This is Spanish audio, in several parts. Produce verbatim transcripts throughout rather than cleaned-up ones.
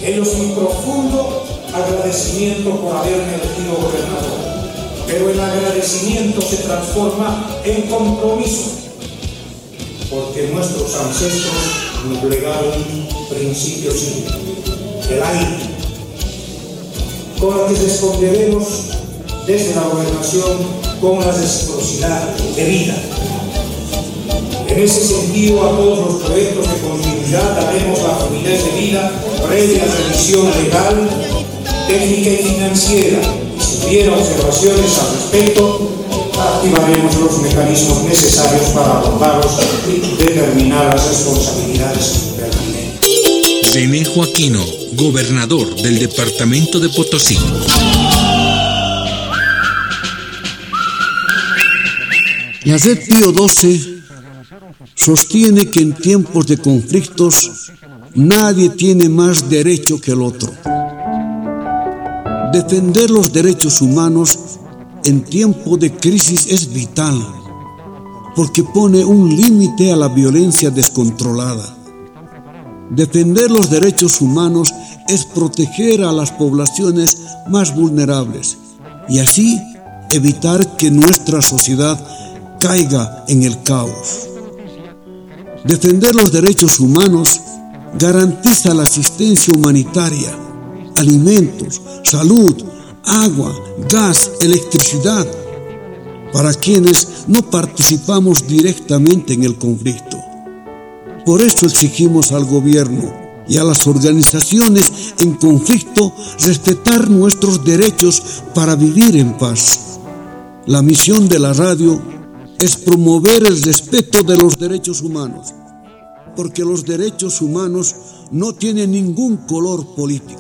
Ellos mi profundo agradecimiento por haberme elegido gobernador. Pero el agradecimiento se transforma en compromiso, porque nuestros ancestros nos legaron principios simples, el aire, con el que responderemos desde la gobernación con la reciprocidad de vida. En ese sentido, a todos los proyectos de continuidad daremos la fluidez de vida previa revisión legal, técnica y financiera. Si hubiera observaciones al respecto, activaremos los mecanismos necesarios para abordarlos y determinar las responsabilidades pertinentes. René Joaquino, gobernador del departamento de Potosí. La Red Pío doce sostiene que en tiempos de conflictos nadie tiene más derecho que el otro. Defender los derechos humanos en tiempo de crisis es vital, porque pone un límite a la violencia descontrolada. Defender los derechos humanos es proteger a las poblaciones más vulnerables y así evitar que nuestra sociedad caiga en el caos. Defender los derechos humanos garantiza la asistencia humanitaria, alimentos, salud, agua, gas, electricidad, para quienes no participamos directamente en el conflicto. Por eso exigimos al gobierno y a las organizaciones en conflicto respetar nuestros derechos para vivir en paz. La misión de la radio es promover el respeto de los derechos humanos, porque los derechos humanos no tienen ningún color político.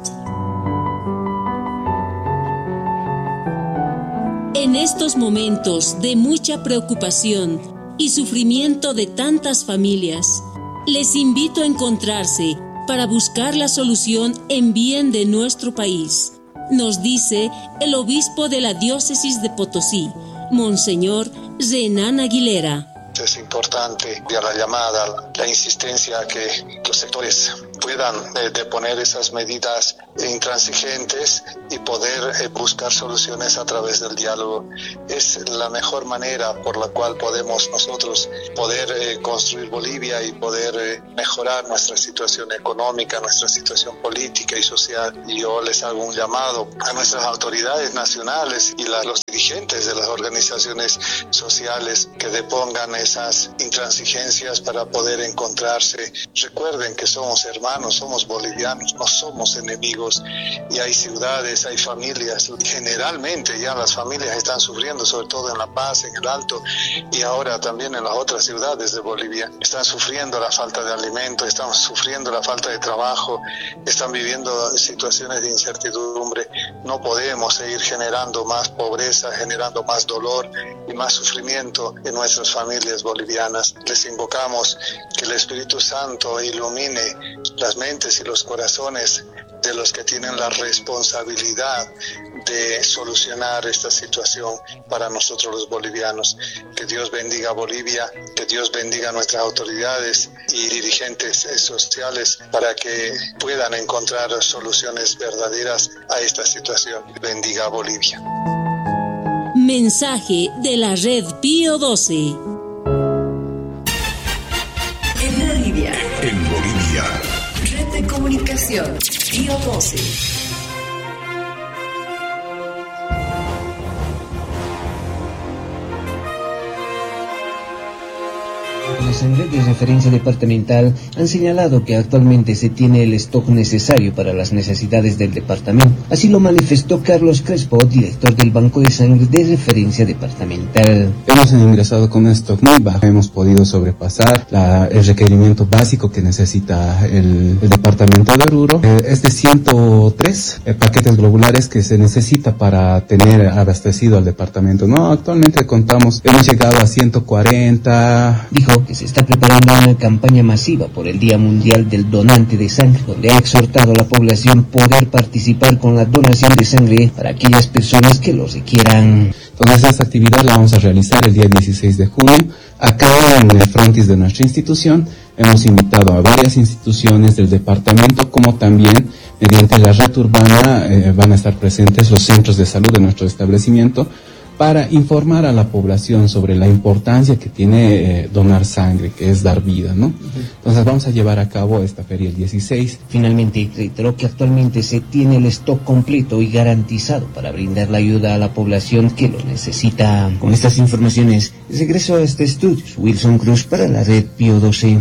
En estos momentos de mucha preocupación y sufrimiento de tantas familias, les invito a encontrarse para buscar la solución en bien de nuestro país, nos dice el obispo de la diócesis de Potosí, Monseñor Renan Aguilera. Es importante enviar la llamada, la insistencia a que los sectores puedan eh, deponer esas medidas intransigentes y poder eh, buscar soluciones a través del diálogo. Es la mejor manera por la cual podemos nosotros poder eh, construir Bolivia y poder eh, mejorar nuestra situación económica, nuestra situación política y social. Y yo les hago un llamado a nuestras autoridades nacionales y a los dirigentes de las organizaciones sociales que depongan esas intransigencias para poder encontrarse. Recuerden que somos hermanos, somos bolivianos, no somos enemigos, y hay ciudades, hay familias, generalmente ya las familias están sufriendo, sobre todo en La Paz, en el Alto, y ahora también en las otras ciudades de Bolivia. Están sufriendo la falta de alimento, están sufriendo la falta de trabajo, están viviendo situaciones de incertidumbre. No podemos seguir generando más pobreza, generando más dolor y más sufrimiento en nuestras familias bolivianas. Les invocamos que el Espíritu Santo ilumine las mentes y los corazones de los que tienen la responsabilidad de solucionar esta situación para nosotros los bolivianos. Que Dios bendiga a Bolivia, que Dios bendiga a nuestras autoridades y dirigentes sociales para que puedan encontrar soluciones verdaderas a esta situación. Bendiga a Bolivia. Mensaje de la Red Pío doce. En Bolivia. En Bolivia. Red de comunicación Pío doce. La Asamblea de Referencia Departamental han señalado que actualmente se tiene el stock necesario para las necesidades del departamento. Así lo manifestó Carlos Crespo, director del Banco de Sangre de Referencia Departamental. Hemos ingresado con un stock muy bajo, hemos podido sobrepasar la, el requerimiento básico que necesita el, el departamento de Oruro. Eh, es de ciento tres eh, paquetes globulares que se necesita para tener abastecido al departamento. No, actualmente contamos, hemos llegado a ciento cuarenta. Dijo que se está preparando una campaña masiva por el Día Mundial del Donante de Sangre, donde ha exhortado a la población poder participar con la donación de sangre para aquellas personas que lo requieran. Entonces esta actividad la vamos a realizar el día dieciséis de junio, acá en el frontis de nuestra institución, hemos invitado a varias instituciones del departamento, como también mediante la red urbana eh, van a estar presentes los centros de salud de nuestro establecimiento para informar a la población sobre la importancia que tiene eh, donar sangre, que es dar vida, ¿no? Entonces vamos a llevar a cabo esta feria el dieciséis. Finalmente, reiteró que actualmente se tiene el stock completo y garantizado para brindar la ayuda a la población que lo necesita. Con estas informaciones, regreso a este estudio, Wilson Cruz para la red Pío doce.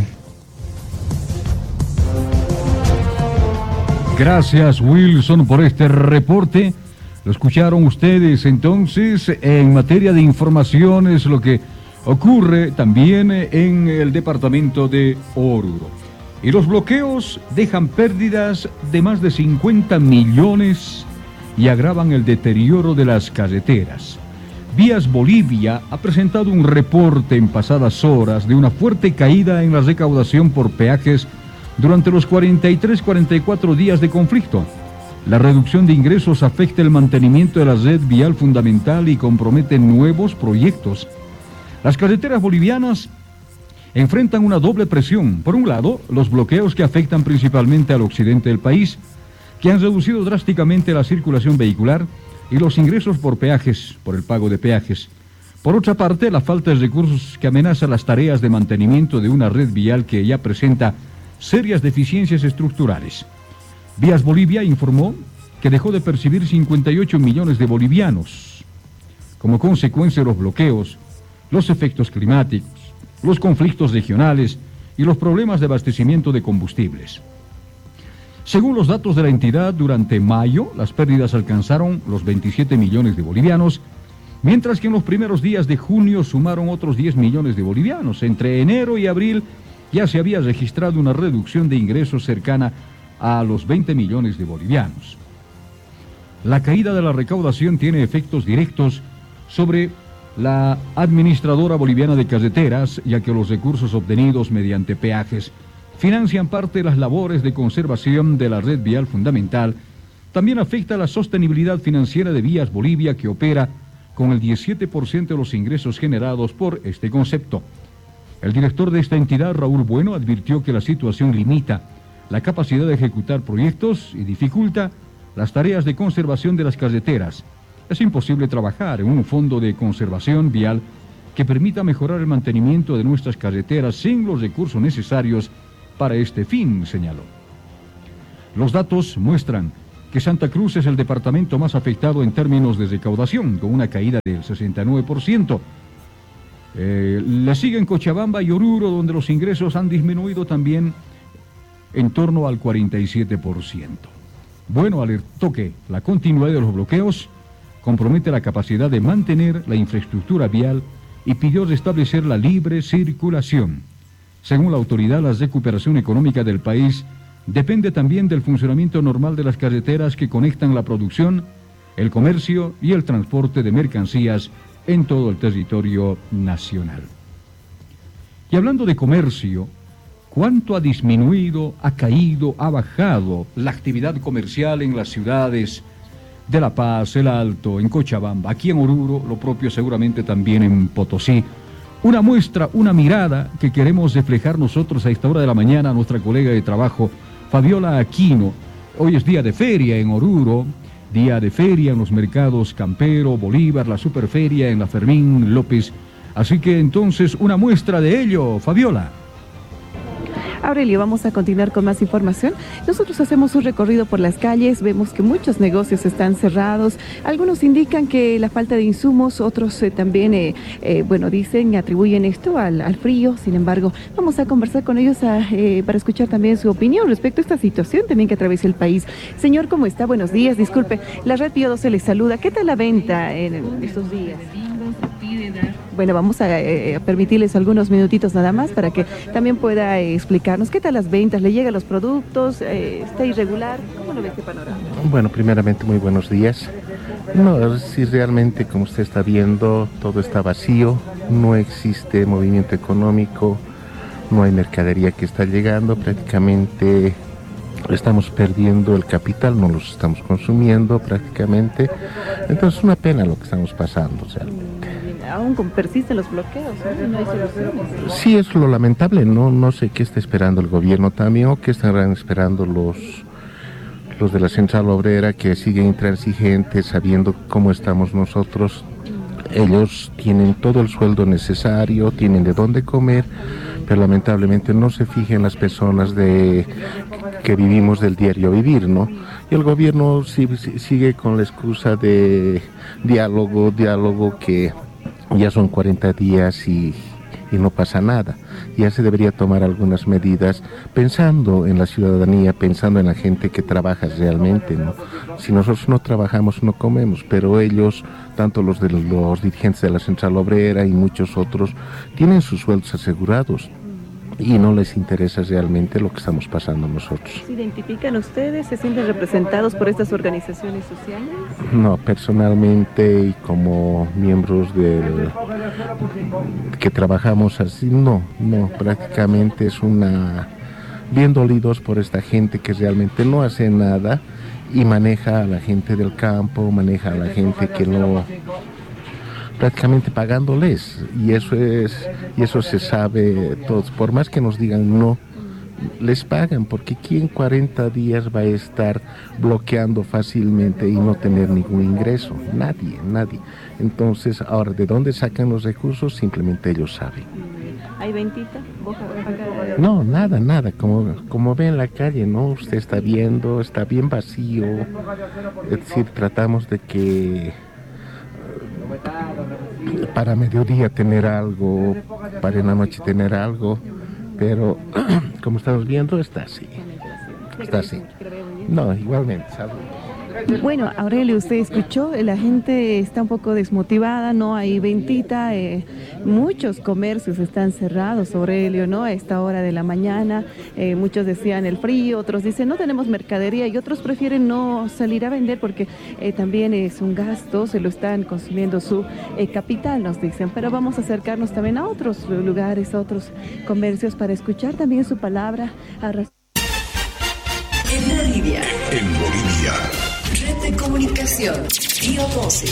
Gracias, Wilson, por este reporte. Lo escucharon ustedes entonces en materia de informaciones, lo que ocurre también en el departamento de Oruro. Y los bloqueos dejan pérdidas de más de cincuenta millones y agravan el deterioro de las carreteras. Vías Bolivia ha presentado un reporte en pasadas horas de una fuerte caída en la recaudación por peajes durante los cuarenta y tres a cuarenta y cuatro días de conflicto. La reducción de ingresos afecta el mantenimiento de la red vial fundamental y compromete nuevos proyectos. Las carreteras bolivianas enfrentan una doble presión. Por un lado, los bloqueos que afectan principalmente al occidente del país, que han reducido drásticamente la circulación vehicular y los ingresos por peajes, por el pago de peajes. Por otra parte, la falta de recursos que amenaza las tareas de mantenimiento de una red vial que ya presenta serias deficiencias estructurales. Vías Bolivia informó que dejó de percibir cincuenta y ocho millones de bolivianos como consecuencia de los bloqueos, los efectos climáticos, los conflictos regionales y los problemas de abastecimiento de combustibles. Según los datos de la entidad, durante mayo las pérdidas alcanzaron los veintisiete millones de bolivianos, mientras que en los primeros días de junio sumaron otros diez millones de bolivianos. Entre enero y abril ya se había registrado una reducción de ingresos cercana a los veinte millones de bolivianos. La caída de la recaudación tiene efectos directos sobre la administradora boliviana de carreteras, ya que los recursos obtenidos mediante peajes financian parte de las labores de conservación de la red vial fundamental. También afecta la sostenibilidad financiera de Vías Bolivia, que opera con el diecisiete por ciento de los ingresos generados por este concepto. El director de esta entidad, Raúl Bueno, advirtió que la situación limita la capacidad de ejecutar proyectos y dificulta las tareas de conservación de las carreteras. Es imposible trabajar en un fondo de conservación vial que permita mejorar el mantenimiento de nuestras carreteras sin los recursos necesarios para este fin, señaló. Los datos muestran que Santa Cruz es el departamento más afectado en términos de recaudación, con una caída del sesenta y nueve por ciento. Eh, le siguen Cochabamba y Oruro, donde los ingresos han disminuido también en torno al cuarenta y siete por ciento. Bueno, alertó que la continuidad de los bloqueos compromete la capacidad de mantener la infraestructura vial y pidió restablecer la libre circulación. Según la autoridad, la recuperación económica del país depende también del funcionamiento normal de las carreteras que conectan la producción, el comercio y el transporte de mercancías en todo el territorio nacional. Y hablando de comercio, ¿cuánto ha disminuido, ha caído, ha bajado la actividad comercial en las ciudades de La Paz, El Alto, en Cochabamba, aquí en Oruro, lo propio seguramente también en Potosí? Una muestra, una mirada que queremos reflejar nosotros a esta hora de la mañana a nuestra colega de trabajo, Fabiola Aquino. Hoy es día de feria en Oruro, día de feria en los mercados Campero, Bolívar, la Superferia en la Fermín López. Así que entonces una muestra de ello, Fabiola. Aurelio, vamos a continuar con más información. Nosotros hacemos un recorrido por las calles, vemos que muchos negocios están cerrados. Algunos indican que la falta de insumos, otros eh, también, eh, eh, bueno, dicen, atribuyen esto al, al frío. Sin embargo, vamos a conversar con ellos a, eh, para escuchar también su opinión respecto a esta situación también que atraviesa el país. Señor, ¿cómo está? Buenos días, disculpe. La red Pío doce les saluda. ¿Qué tal la venta en estos días? Bueno, vamos a eh, permitirles algunos minutitos nada más para que también pueda eh, explicarnos qué tal las ventas, le llegan los productos, eh, está irregular, ¿cómo lo ve este panorama? Bueno, primeramente muy buenos días. No, si realmente como usted está viendo, todo está vacío, no existe movimiento económico, no hay mercadería que está llegando, prácticamente estamos perdiendo el capital, no los estamos consumiendo prácticamente, entonces es una pena lo que estamos pasando realmente. aún persisten los bloqueos, ¿no? No hay soluciones. Sí, es lo lamentable, no, no sé qué está esperando el gobierno también o qué estarán esperando los, los de la Central Obrera que siguen intransigentes sabiendo cómo estamos nosotros. Ellos tienen todo el sueldo necesario, tienen de dónde comer, pero lamentablemente no se fijan en las personas de, que vivimos del diario vivir, ¿no? Y el gobierno sigue, sigue con la excusa de diálogo, diálogo que ya son cuarenta días y, y no pasa nada. Ya se debería tomar algunas medidas pensando en la ciudadanía, pensando en la gente que trabaja realmente, ¿no? Si nosotros no trabajamos, no comemos, pero ellos, tanto los de los dirigentes de la Central Obrera y muchos otros, tienen sus sueldos asegurados y no les interesa realmente lo que estamos pasando nosotros. ¿Se identifican ustedes? ¿Se sienten representados por estas organizaciones sociales? No, personalmente y como miembros del que trabajamos así, no, no, prácticamente es una... bien dolidos por esta gente que realmente no hace nada y maneja a la gente del campo, maneja a la gente que no... prácticamente pagándoles, y eso es y eso se sabe todos, por más que nos digan no, les pagan, porque ¿quién cuarenta días va a estar bloqueando fácilmente y no tener ningún ingreso? Nadie, nadie. Entonces, ahora, ¿de dónde sacan los recursos? Simplemente ellos saben. ¿Hay ventita? No, nada, nada, como, como ve en la calle, ¿no? Usted está viendo, está bien vacío, es decir, tratamos de que para mediodía tener algo, para en la noche tener algo, pero como estamos viendo está así, está así. No, igualmente, salud. Bueno, Aurelio, usted escuchó, la gente está un poco desmotivada, no hay ventita, eh, muchos comercios están cerrados, Aurelio, ¿no? A esta hora de la mañana, eh, muchos decían el frío, otros dicen no tenemos mercadería y otros prefieren no salir a vender porque eh, también es un gasto, se lo están consumiendo su eh, capital, nos dicen, pero vamos a acercarnos también a otros lugares, a otros comercios para escuchar también su palabra. A... En Bolivia. En Bolivia. Red de comunicación, Tío doce.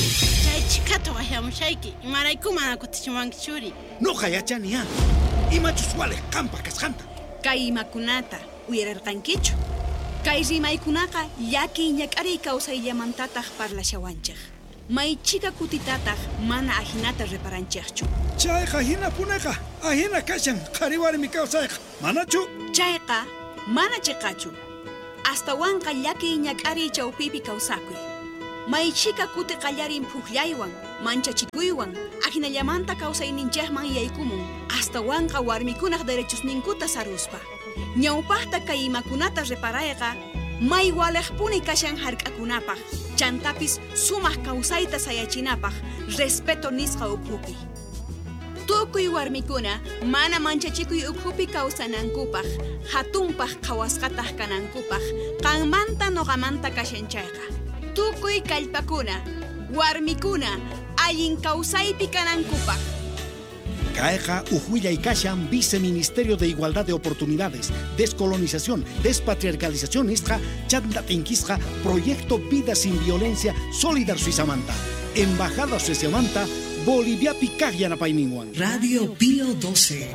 No hayachania. Imachuswale campa cascanta. Kay makunata uyararqankichu. Kay rimaykunaqa yaki ñak'ari kawsayllamantataq parlashawanchik. Maychika kutitataq mana ahinata reparanchikchu. Chayqa hina punaqa ahina kashan qhariwarmi kawsayqa. Manachu? Chayqa mana chiqachu. Hasta wanqa llaki ñak'ari chawpipi kawsakuy. Maychika kuti qallarin phuqllaywan, manchachikuywan, ahinallamanta kawsayninchikman yaykumun. Hasta wanqa warmikunaq derechosninkuta saruspa. Ñawpaqta kay imakunata reparayqa, may waliqpuni kashan hark'akunapaq. Chantapis sumaq kawsayta sayachinapaq, respeto nisqa ukhupi. Tukuy warmikuna mana manchachikuy ukhupi kawsanankupaq, hatunpaq qhawasqataq kanankupaq, qanmanta noqamanta kashanchayqa. Tukuy kallpakuna, warmikuna, allin kawsaypi kanankupaq. Caeja Ujuilla y Kashan, Viceministerio de Igualdad de Oportunidades, Descolonización, Despatriarcalización Istra, Chandatinquistra, Proyecto Vida Sin Violencia, Solidar Suizamanta, Embajada Suizamanta, Bolivia Picaglia Paininguan. Radio Pío doce.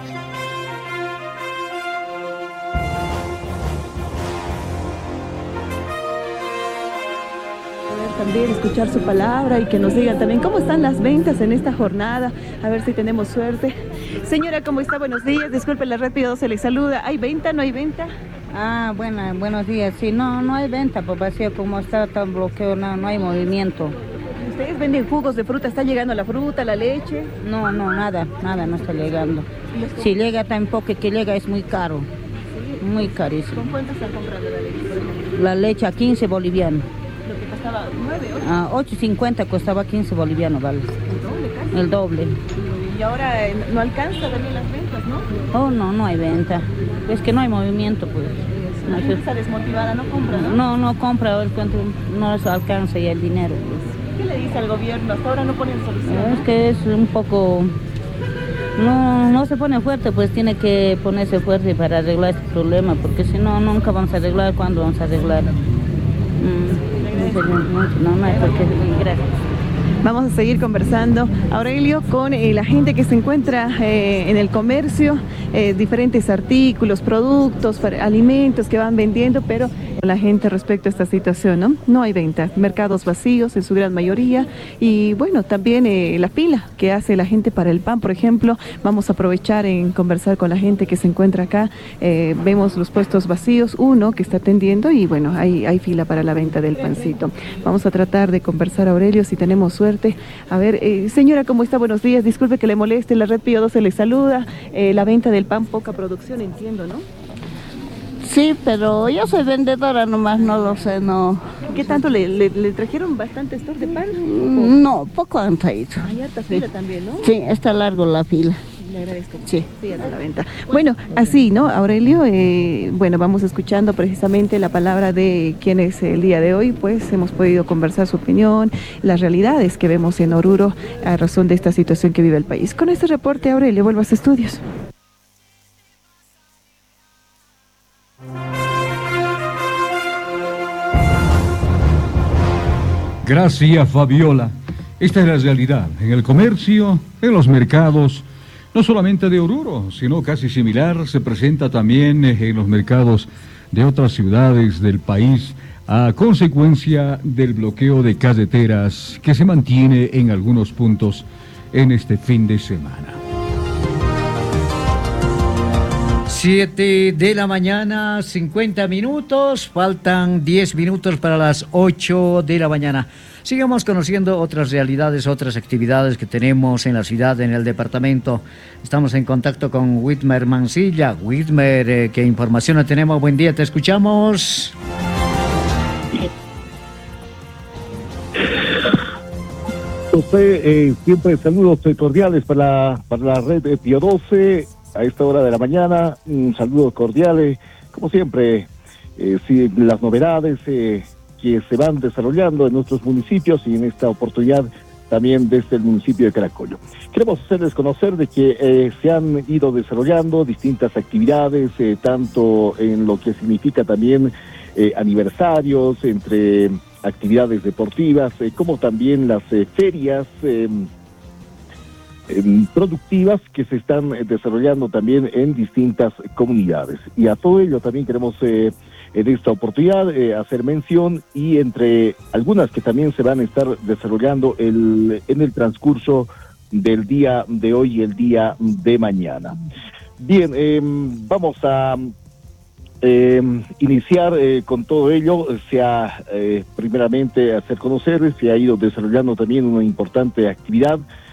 También escuchar su palabra y que nos digan también cómo están las ventas en esta jornada, a ver si tenemos suerte. Señora, ¿cómo está? Buenos días, disculpe, la Red Pío doce le saluda. ¿Hay venta, no hay venta? Ah, bueno, buenos días. Sí, no, no hay venta, pues vacío, como está tan bloqueo, no, no hay movimiento. ¿Ustedes venden jugos de fruta? ¿Está llegando la fruta, la leche? No, no, nada, nada no está llegando. Si llega tampoco, que llega es muy caro, ¿sí? Muy carísimo. ¿Con cuánto están comprando la leche, por ejemplo? La leche a quince bolivianos. Lo que costaba nueve, ocho. Ah, ocho cincuenta costaba quince bolivianos, vale. El doble casi. El doble. Y ahora eh, no alcanza también las ventas, ¿no? Oh, no, no hay venta. Es que no hay movimiento, pues. La gente está desmotivada, no compra, ¿no? No, no compra, no les alcanza ya el dinero, pues. ¿Qué le dice al gobierno? Hasta ahora no ponen solución. Es que es un poco... No, no se pone fuerte, pues tiene que ponerse fuerte para arreglar este problema, porque si no, nunca vamos a arreglar. ¿Cuándo vamos a arreglar? Mm, no, no, no hay por qué. Gracias. Vamos a seguir conversando, Aurelio, con eh, la gente que se encuentra eh, en el comercio, eh, diferentes artículos, productos, alimentos que van vendiendo, pero la gente respecto a esta situación, ¿no? No hay venta, mercados vacíos en su gran mayoría y bueno, también eh, la fila que hace la gente para el pan, por ejemplo. Vamos a aprovechar en conversar con la gente que se encuentra acá. Eh, vemos los puestos vacíos, uno que está atendiendo y bueno, hay, hay fila para la venta del pancito. Vamos a tratar de conversar, Aurelio, si tenemos suerte. A ver, eh, señora, ¿cómo está? Buenos días, disculpe que le moleste, la Red Pío doce le saluda. Eh, la venta del pan, poca producción, entiendo, ¿no? Sí, pero yo soy vendedora nomás, no lo sé, no. ¿Qué tanto le, le, le trajeron bastante stock de pan? No, poco han traído. Hay harta fila también, ¿no? Sí, está largo la fila. Le agradezco. Sí, sí, a la venta. Bueno, así, ¿no, Aurelio? Eh, bueno, vamos escuchando precisamente la palabra de quienes el día de hoy, pues, hemos podido conversar su opinión, las realidades que vemos en Oruro a razón de esta situación que vive el país. Con este reporte, Aurelio, vuelvo a los estudios. Gracias, Fabiola. Esta es la realidad en el comercio, en los mercados, no solamente de Oruro, sino casi similar, se presenta también en los mercados de otras ciudades del país a consecuencia del bloqueo de carreteras que se mantiene en algunos puntos en este fin de semana. Siete de la mañana, cincuenta minutos, faltan diez minutos para las ocho de la mañana. Sigamos conociendo otras realidades, otras actividades que tenemos en la ciudad, en el departamento. Estamos en contacto con Whitmer Mancilla. Whitmer, eh, ¿qué información tenemos? Buen día, te escuchamos. Usted, eh, siempre saludos cordiales para, para la red de Pío doce. A esta hora de la mañana, un saludo cordial, como siempre, eh, sí, las novedades eh, que se van desarrollando en nuestros municipios y en esta oportunidad también desde el municipio de Caracollo. Queremos hacerles conocer de que eh, se han ido desarrollando distintas actividades, eh, tanto en lo que significa también eh, aniversarios, entre actividades deportivas, eh, como también las eh, ferias, eh, productivas que se están desarrollando también en distintas comunidades. Y a todo ello también queremos eh, en esta oportunidad eh, hacer mención y entre algunas que también se van a estar desarrollando el, en el transcurso del día de hoy y el día de mañana. Bien, eh, vamos a eh, iniciar eh, con todo ello. Se ha eh, primeramente hacer conocer, se ha ido desarrollando también una importante actividad